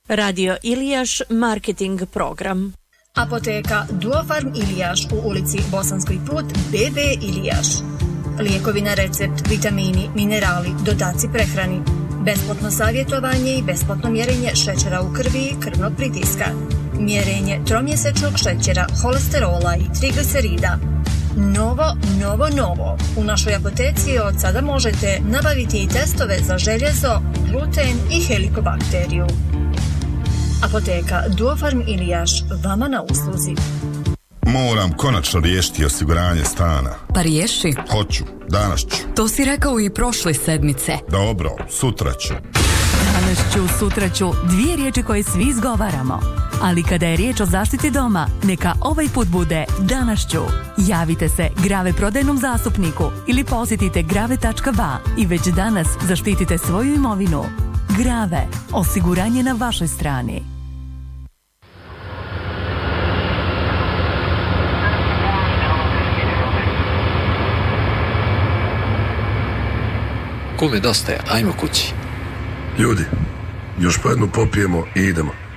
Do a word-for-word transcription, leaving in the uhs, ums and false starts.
Radio Ilijaš marketing program. Apoteka Duofarm Ilijaš u ulici Bosanski put B B Ilijaš. Lijekovi na recept, vitamini, minerali, dodaci prehrani. Besplatno savjetovanje i besplatno mjerenje šećera u krvi i krvnog pritiska. Mjerenje tromjesečnog šećera, holesterola i triglicerida. Novo, novo, novo. U našoj apoteci od sada možete nabaviti i testove za željezo, gluten i helikobakteriju. Apoteka Duofarm Ilijaš, vama na usluzi. Moram konačno riješiti osiguranje stana. Pa riješi. Hoću, danas ću. To si rekao i prošle sedmice. Dobro, sutra ću. Danas ću, sutra ću, dvije riječi koje svi izgovaramo. Ali kada je riječ o zaštiti doma, neka ovaj put bude danas ću. Javite se Grave prodajnom zastupniku ili posjetite grave tačka ba i već danas zaštitite svoju imovinu. Grave, osiguranje na vašoj strani. Kume, dosta je, ajmo kući. Ljudi, još po jednu popijemo i idemo.